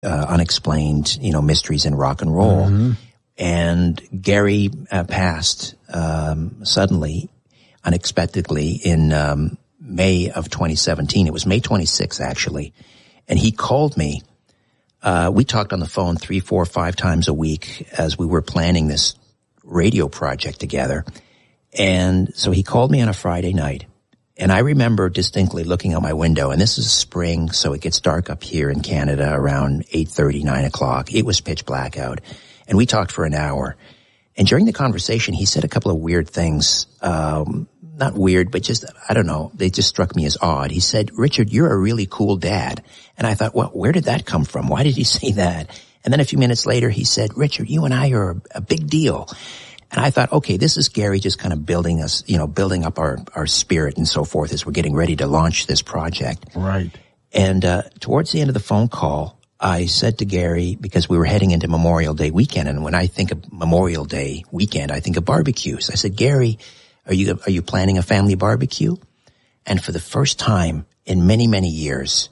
unexplained, mysteries in rock and roll. Mm-hmm. And Gary passed suddenly, unexpectedly in May of 2017. It was May 26th, actually. And he called me. We talked on the phone 3, 4, 5 times a week as we were planning this radio project together. And so he called me on a Friday night. And I remember distinctly looking out my window, and this is spring, so it gets dark up here in Canada around 8:30, 9 o'clock. It was pitch black out. And we talked for an hour. And during the conversation, he said a couple of weird things. Not weird, but just, I don't know, they just struck me as odd. He said, "Richard, you're a really cool dad." And I thought, well, where did that come from? Why did he say that? And then a few minutes later, he said, "Richard, you and I are a big deal." And I thought, okay, this is Gary just kind of building us, building up our spirit and so forth as we're getting ready to launch this project. Right. And towards the end of the phone call, I said to Gary, because we were heading into Memorial Day weekend, and when I think of Memorial Day weekend, I think of barbecues. I said, "Gary, are you planning a family barbecue?" And for the first time in many, many years,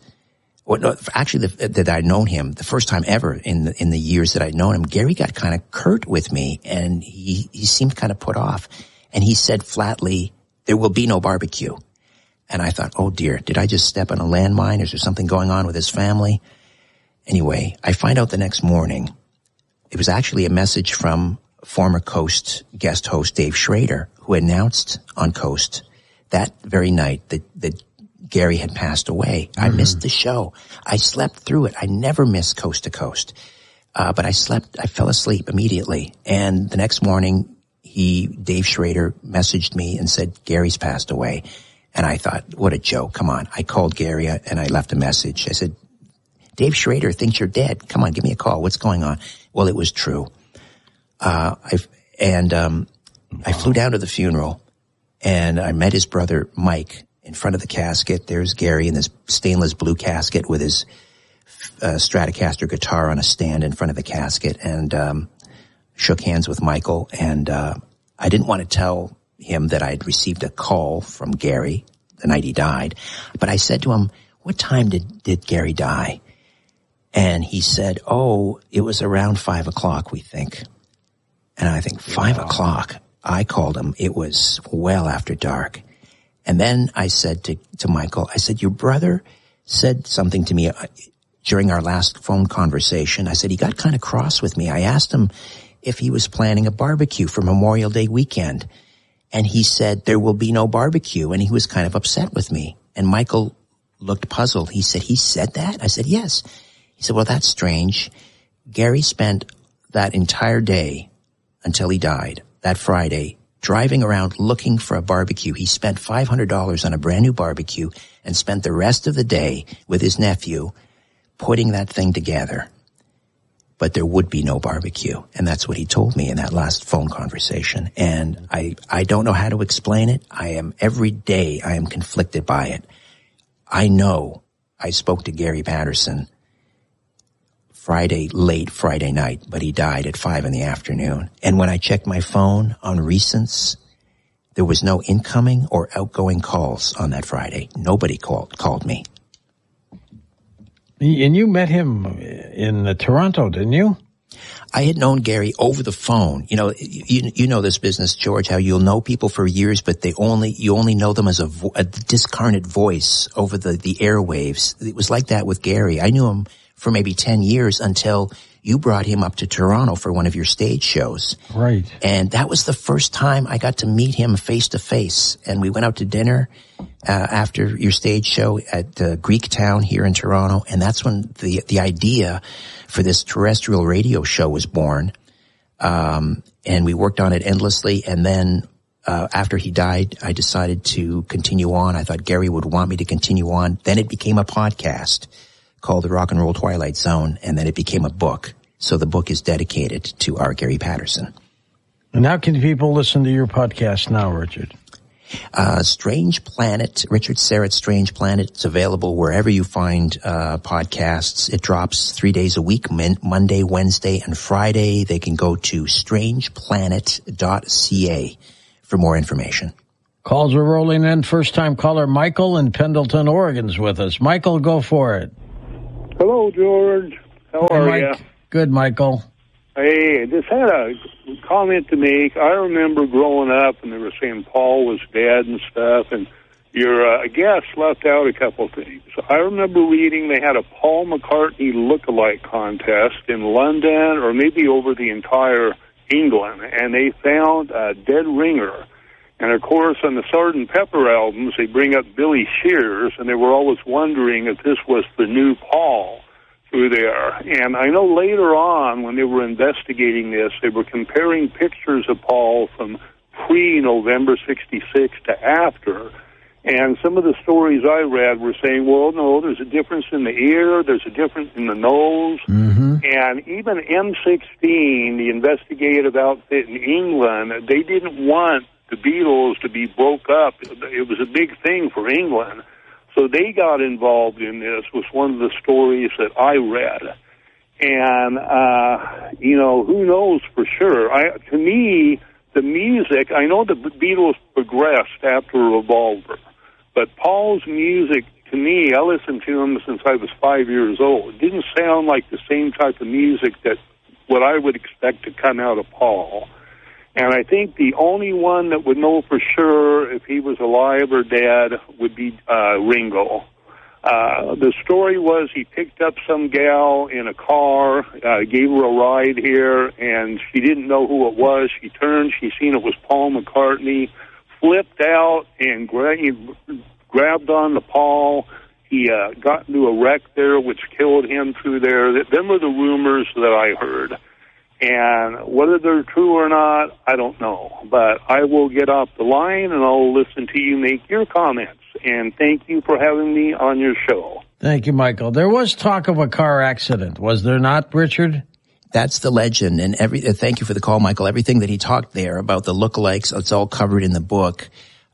that I'd known him, the first time ever in the years that I'd known him, Gary got kind of curt with me, and he seemed kind of put off. And he said flatly, "There will be no barbecue." And I thought, oh dear, did I just step on a landmine? Is there something going on with his family? Anyway, I find out the next morning, it was actually a message from former Coast guest host Dave Schrader, who announced on Coast that very night that Gary had passed away. Mm-hmm. I missed the show. I slept through it. I never missed Coast to Coast. But I fell asleep immediately. And the next morning, Dave Schrader messaged me and said, "Gary's passed away." And I thought, what a joke. Come on. I called Gary and I left a message. I said, "Dave Schrader thinks you're dead. Come on, give me a call. What's going on?" Well, it was true. I flew down to the funeral, and I met his brother Mike in front of the casket. There's Gary in this stainless blue casket with his Stratocaster guitar on a stand in front of the casket, and shook hands with Michael. And I didn't want to tell him that I had received a call from Gary the night he died, but I said to him, "What time did Gary die?" And he said, "Oh, it was around 5 o'clock, we think." And I think, 5 o'clock? I called him. It was well after dark. And then I said to Michael, I said, "Your brother said something to me during our last phone conversation." I said, "He got kind of cross with me. I asked him if he was planning a barbecue for Memorial Day weekend. And he said, 'There will be no barbecue.' And he was kind of upset with me." And Michael looked puzzled. He said, "He said that?" I said, "Yes." He said, "Well, that's strange. Gary spent that entire day until he died, that Friday, driving around looking for a barbecue. He spent $500 on a brand new barbecue and spent the rest of the day with his nephew putting that thing together. But there would be no barbecue." And that's what he told me in that last phone conversation. And I don't know how to explain it. Every day I am conflicted by it. I know I spoke to Gary Patterson late Friday night, but he died at 5 p.m. And when I checked my phone on recents, there was no incoming or outgoing calls on that Friday. Nobody called me. And you met him in Toronto, didn't you? I had known Gary over the phone. You know this business, George, how you'll know people for years, but you only know them as a discarnate voice over the airwaves. It was like that with Gary. I knew him for maybe 10 years until you brought him up to Toronto for one of your stage shows. Right. And that was the first time I got to meet him face to face. And we went out to dinner after your stage show at Greek Town here in Toronto. And that's when the idea for this terrestrial radio show was born. And we worked on it endlessly. And then after he died, I decided to continue on. I thought Gary would want me to continue on. Then it became a podcast called The Rock and Roll Twilight Zone, and then it became a book. So the book is dedicated to our Gary Patterson. And how can people listen to your podcast now, Richard? Strange Planet, Richard Syrett Strange Planet. It's available wherever you find podcasts. It drops 3 days a week, Monday, Wednesday, and Friday. They can go to strangeplanet.ca for more information. Calls are rolling in. First-time caller Michael in Pendleton, Oregon's with us. Michael, go for it. Hello, George. How are you? Good, Michael. Hey, I just had a comment to make. I remember growing up, and they were saying Paul was dead and stuff, and your guest left out a couple of things. I remember reading they had a Paul McCartney look-alike contest in London, or maybe over the entire England, and they found a dead ringer. And, of course, on the Sgt. Pepper albums, they bring up Billy Shears, and they were always wondering if this was the new Paul through there. And I know later on, when they were investigating this, they were comparing pictures of Paul from pre-November 66 to after. And some of the stories I read were saying, well, no, there's a difference in the ear, there's a difference in the nose. Mm-hmm. And even M16, the investigative outfit in England, they didn't want the Beatles to be broke up. It was a big thing for England. So they got involved in this, was one of the stories that I read. And, who knows for sure. To me, the music, I know the Beatles progressed after Revolver, but Paul's music, to me, I listened to him since I was 5 years old. It didn't sound like the same type of music that what I would expect to come out of Paul. And I think the only one that would know for sure if he was alive or dead would be Ringo. The story was he picked up some gal in a car, gave her a ride here, and she didn't know who it was. She turned, she seen it was Paul McCartney, flipped out and grabbed on to Paul. He got into a wreck there, which killed him through there. Them were the rumors that I heard. And whether they're true or not, I don't know. But I will get off the line, and I'll listen to you make your comments. And thank you for having me on your show. Thank you, Michael. There was talk of a car accident, was there not, Richard? That's the legend. And thank you for the call, Michael. Everything that he talked there about the lookalikes, it's all covered in the book.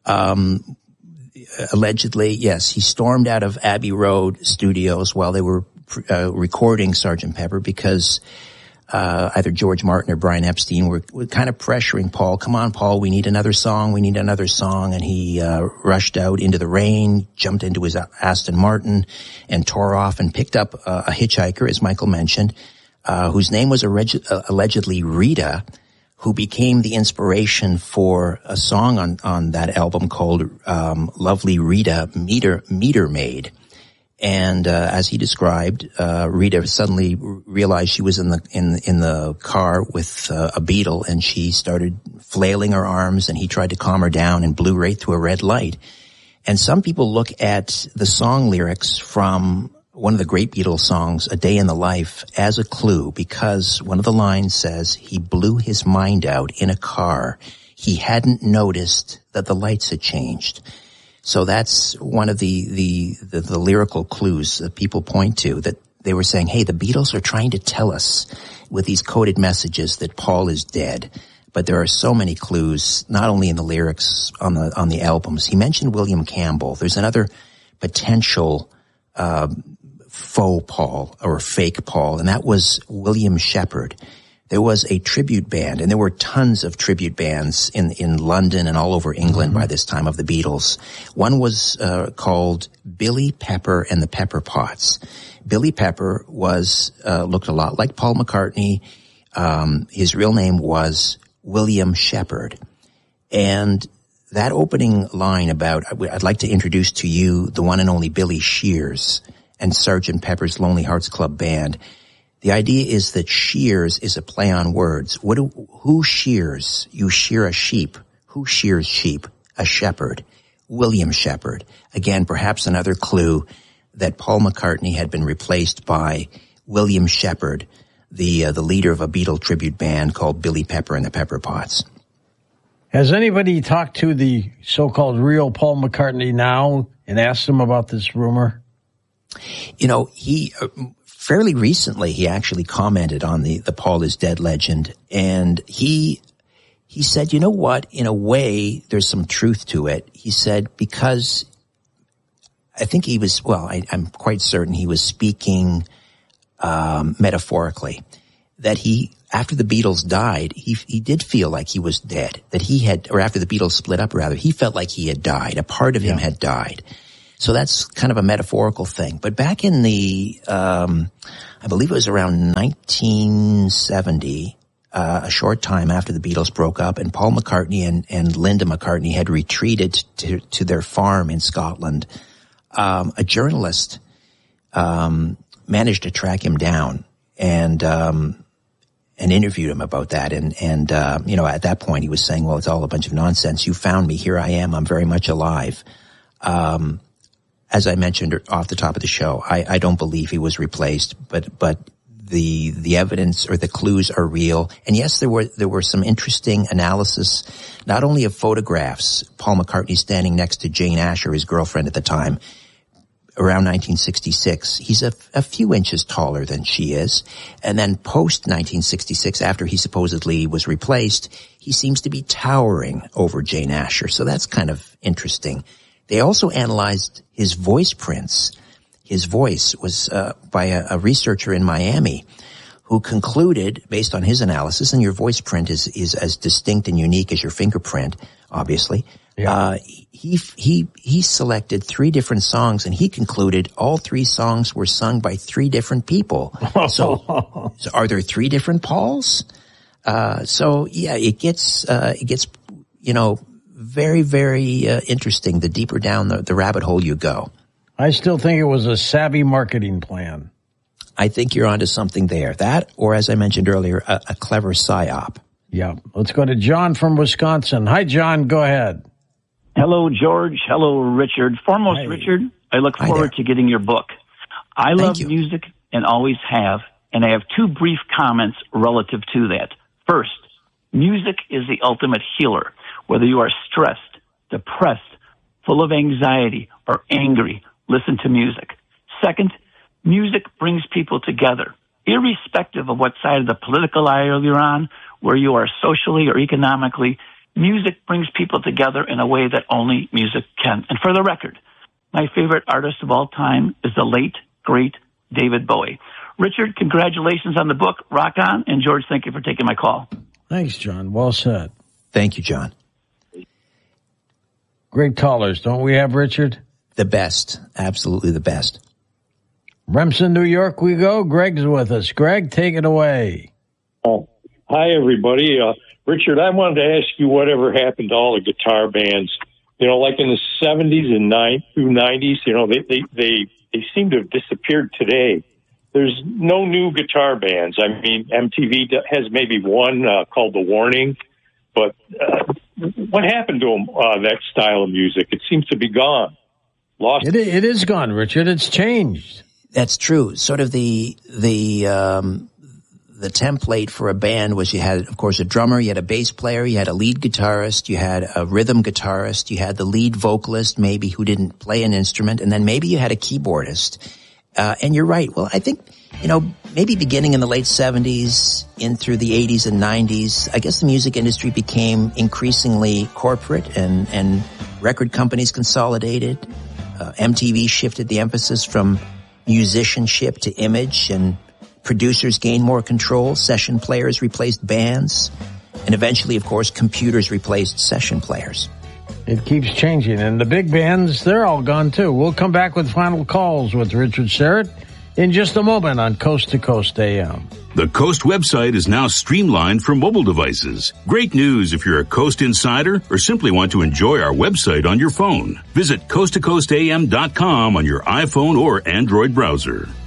Allegedly, yes, he stormed out of Abbey Road Studios while they were recording Sgt. Pepper because either George Martin or Brian Epstein were kind of pressuring Paul. Come on, Paul, we need another song. We need another song. And he rushed out into the rain, jumped into his Aston Martin, and tore off and picked up a hitchhiker, as Michael mentioned, whose name was allegedly Rita, who became the inspiration for a song on that album called Lovely Rita, Meter Maid. And as he described, Rita suddenly realized she was in the car with a Beatle, and she started flailing her arms, and he tried to calm her down and blew right through a red light. And some people look at the song lyrics from one of the great Beatles songs, A Day in the Life, as a clue, because one of the lines says he blew his mind out in a car. He hadn't noticed that the lights had changed. So that's one of the lyrical clues that people point to, that they were saying, hey, the Beatles are trying to tell us with these coded messages that Paul is dead. But there are so many clues, not only in the lyrics on the albums. He mentioned William Campbell. There's another potential faux Paul or fake Paul, and that was William Shepherd. There was a tribute band, and there were tons of tribute bands in London and all over England by this time of the Beatles. One was called Billy Pepper and the Pepper Pots. Billy Pepper was looked a lot like Paul McCartney. His real name was William Shepherd. And that opening line about, I'd like to introduce to you the one and only Billy Shears and Sgt. Pepper's Lonely Hearts Club Band. The idea is that shears is a play on words. Who shears? You shear a sheep. Who shears sheep? A shepherd. William Shepherd. Again, perhaps another clue that Paul McCartney had been replaced by William Shepherd, the leader of a Beatle tribute band called Billy Pepper and the Pepper Pots. Has anybody talked to the so-called real Paul McCartney now and asked him about this rumor? You know, he fairly recently he actually commented on the Paul is dead legend, and he said, you know what, in a way there's some truth to it. He said, because I think he was, I'm quite certain he was speaking metaphorically, that after the Beatles died, he did feel like he was dead, that he had, or after the Beatles split up rather, he felt like he had died. A part of him had died. So that's kind of a metaphorical thing. But back in the, I believe it was around 1970, a short time after the Beatles broke up, and Paul McCartney and Linda McCartney had retreated to their farm in Scotland, a journalist managed to track him down and interviewed him about that. And at that point he was saying, well, it's all a bunch of nonsense. You found me. Here I am. I'm very much alive. As I mentioned off the top of the show, I don't believe he was replaced, but the evidence or the clues are real. And yes, there were some interesting analysis, not only of photographs, Paul McCartney standing next to Jane Asher, his girlfriend at the time, around 1966. He's a few inches taller than she is. And then post 1966, after he supposedly was replaced, he seems to be towering over Jane Asher. So that's kind of interesting. They also analyzed his voice prints. His voice was by a researcher in Miami who concluded, based on his analysis, and your voice print is as distinct and unique as your fingerprint, obviously. Yeah. He selected 3 different songs, and he concluded all 3 songs were sung by 3 different people. So are there 3 different Pauls? So yeah, it gets very, very interesting the deeper down the rabbit hole you go. I still think it was a savvy marketing plan. I think you're onto something there. That, or as I mentioned earlier, a clever psyop. Yeah. Let's go to John from Wisconsin. Hi, John. Go ahead. Hello, George. Hello, Richard. Foremost, hi. Richard, I look forward to getting your book. I love music and always have, and I have 2 brief comments relative to that. First, music is the ultimate healer. Whether you are stressed, depressed, full of anxiety, or angry, listen to music. Second, music brings people together. Irrespective of what side of the political aisle you're on, where you are socially or economically, music brings people together in a way that only music can. And for the record, my favorite artist of all time is the late, great David Bowie. Richard, congratulations on the book. Rock on. And George, thank you for taking my call. Thanks, John. Well said. Thank you, John. Great callers, don't we have, Richard? The best. Absolutely the best. Remsen, New York we go. Greg's with us. Greg, take it away. Oh, hi, everybody. Richard, I wanted to ask you whatever happened to all the guitar bands. Like in the 70s and through 90s, they seem to have disappeared today. There's no new guitar bands. I mean, MTV has maybe one called The Warning. But what happened to them, that style of music? It seems to be gone. Lost. It is gone, Richard. It's changed. That's true. Sort of the template for a band was you had, of course, a drummer, you had a bass player, you had a lead guitarist, you had a rhythm guitarist, you had the lead vocalist, maybe who didn't play an instrument, and then maybe you had a keyboardist. And you're right. Well, I think, maybe beginning in the late 70s in through the 80s and 90s, I guess the music industry became increasingly corporate and record companies consolidated. MTV shifted the emphasis from musicianship to image, and producers gained more control. Session players replaced bands. And eventually, of course, computers replaced session players. It keeps changing. And the big bands, they're all gone too. We'll come back with final calls with Richard Syrett in just a moment on Coast to Coast AM. The Coast website is now streamlined for mobile devices. Great news if you're a Coast insider or simply want to enjoy our website on your phone. Visit coasttocoastam.com on your iPhone or Android browser.